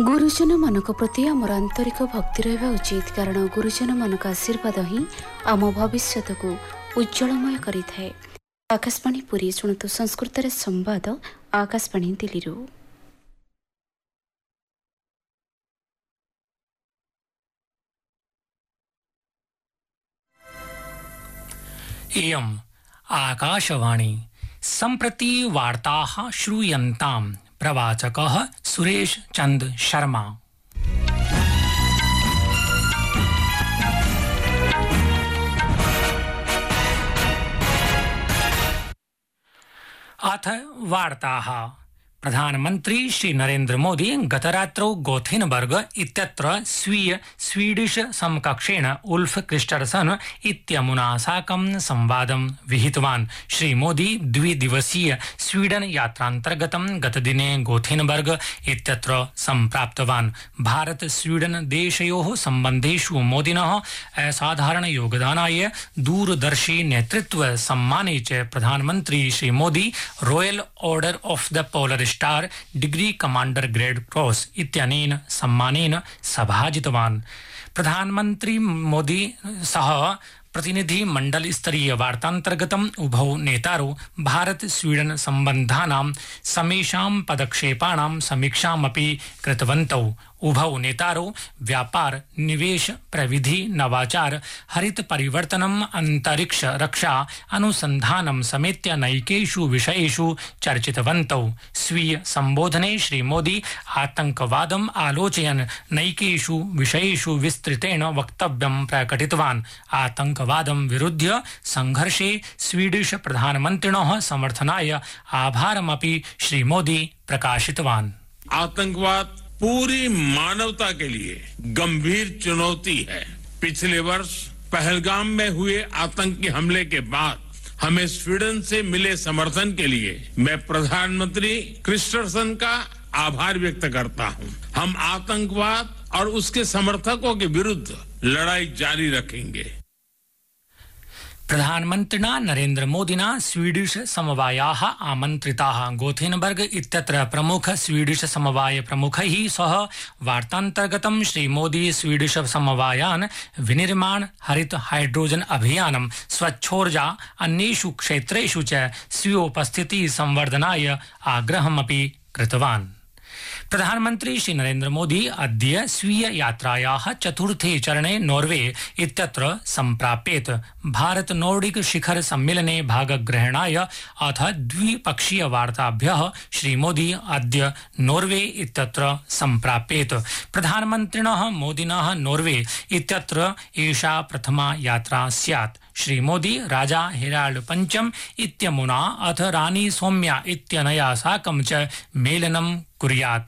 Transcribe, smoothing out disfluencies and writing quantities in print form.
गुरुजन मानक प्रति आमर आंतरिक भक्ति रहा उचित कारण गुरुजन मानक आशीर्वाद ही आम भविष्य को उज्जवलमय करिथाए। आकाशवाणी पुरी शुणु संस्कृत संवाद आकाशवाणी दिल्ली। इयम् आकाशवाणी सम्प्रति वार्ताः श्रूयन्ताम्। प्रवाचकः सुरेश चंद शर्मा। अथ वार्ताः। प्रधानमंत्री श्री नरेंद्र मोदी गतरात्रौ गोथेनबर्ग इत्यत्र स्वीय स्वीडिश समकक्षेण उल्फ क्रिस्टर्सन इत्यमुना साकं संवादं विहितवान्। श्री मोदी द्विदिवसीय स्वीडन यात्रान्तर्गतं गतदिने गोथेनबर्ग इत्यत्र सम्प्राप्तवान्। भारत स्वीडन देशयोः सम्बन्धेषु मोदिनः असाधारण योगदानाय दूरदर्शी नेतृत्व सम्माने च प्रधानमंत्री Shri Modi royal order of the polar star degree commander grade cross इत्यनेन सम्मानेन सभाजितवान्। प्रधानमंत्री मोदी सह प्रतिनिधि मंडल स्तरीय वार्तान्तर्गतम् उभौ नेतारौ भारत स्वीडन सम्बन्धानां समेषां पदक्षेपाणां समीक्षामपि कृतवन्तौ। उभौ नेतारौ व्यापार, निवेश, प्रविधि, नवाचार, हरित परिवर्तनम्, अंतरिक्ष रक्षा, अनुसंधानं समेत्य नैकेषु विषयेषु चर्चितवन्तौ। स्वीय संबोधने श्री मोदी आतंकवादम् आलोचयन् नैकेषु विषयेषु विस्तृतेन वक्तव्यं प्रकटितवान्। आतंकवादं विरुध्य संघर्षे स्वीडिश प्रधानमन्त्रिणः समर्थनाय आभारमपि श्री मोदी प्रकाशितवान्। आतंकवाद पूरी मानवता के लिए गंभीर चुनौती है। पिछले वर्ष पहलगाम में हुए आतंकी हमले के बाद हमें स्वीडन से मिले समर्थन के लिए मैं प्रधानमंत्री क्रिस्टर्सन का आभार व्यक्त करता हूं। हम आतंकवाद और उसके समर्थकों के विरुद्ध लड़ाई जारी रखेंगे। प्रधानमन्त्रिणा नरेंद्र मोदिना स्वीडिश समवायाः आमन्त्रिताः। गोथेनबर्ग इत्यत्र प्रमुख स्वीडिश समवाय प्रमुखैः सह वार्तान्तर्गतं श्री मोदी स्वीडिश समवायान् विनिर्माण, हरित हाइड्रोजन अभियानं, स्वच्छोर्जा अन्येषु क्षेत्रेषु च स्वीयोपस्थिति संवर्धनाय आग्रहमपि कृतवान्। प्रधानमंत्री श्री नरेंद्र मोदी अद्य स्वीय यात्रायाः चतुर्थे चरणे नॉर्वे इत्यत्र सम्प्राप्येत। भारत नॉर्डिक शिखर सम्मेलने भागग्रहणाय अथ द्विपक्षीय वार्ताभ्यः श्री मोदी अद्य नॉर्वे इत्यत्र सम्प्राप्येत। प्रधानमन्त्रिणः मोदिनः नॉर्वे इत्यत्र एषा प्रथमा यात्रा स्यात्। श्री मोदी राजा हेराल्ड पंचम इत्यमुना अथ रानी सौम्या इत्यनया साकं च मेलनं कुर्यात्।